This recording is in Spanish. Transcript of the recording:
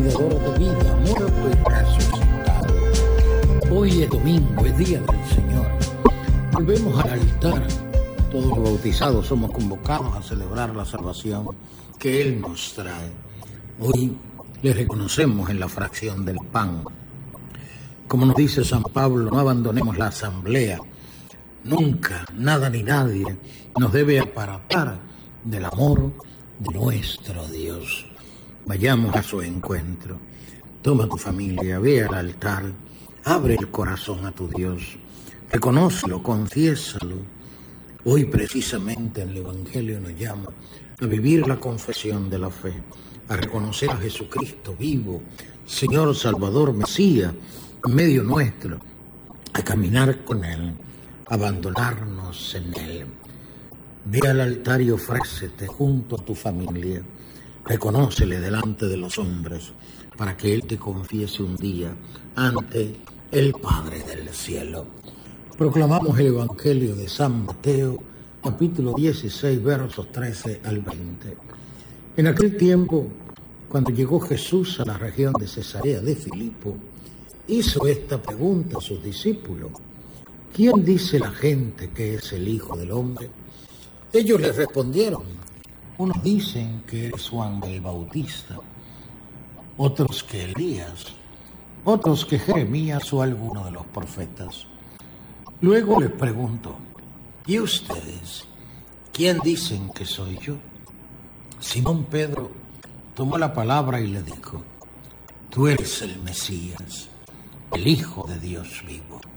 de vida, muerto y resucitado. Hoy es domingo, es día del Señor. Volvemos al altar. Todos los bautizados somos convocados a celebrar la salvación que Él nos trae. Hoy le reconocemos en la fracción del pan. Como nos dice San Pablo, no abandonemos la asamblea. Nunca, nada ni nadie nos debe apartar del amor de nuestro Dios. Vayamos a su encuentro. Toma tu familia, ve al altar, abre el corazón a tu Dios, reconócelo, confiésalo. Hoy precisamente el Evangelio nos llama a vivir la confesión de la fe, a reconocer a Jesucristo vivo, Señor, Salvador, Mesías, en medio nuestro, a caminar con Él, a abandonarnos en Él. Ve al altar y ofrécete junto a tu familia. Reconócele delante de los hombres para que Él te confiese un día ante el Padre del cielo. Proclamamos el Evangelio de San Mateo, capítulo 16, versos 13 al 20. En aquel tiempo, cuando llegó Jesús a la región de Cesarea de Filipo, hizo esta pregunta a sus discípulos: ¿quién dice la gente que es el Hijo del Hombre? Ellos le respondieron: unos dicen que es Juan el Bautista, otros que Elías, otros que Jeremías o alguno de los profetas. Luego les preguntó: ¿y ustedes? ¿Quién dicen que soy yo? Simón Pedro tomó la palabra y le dijo: tú eres el Mesías, el Hijo de Dios vivo.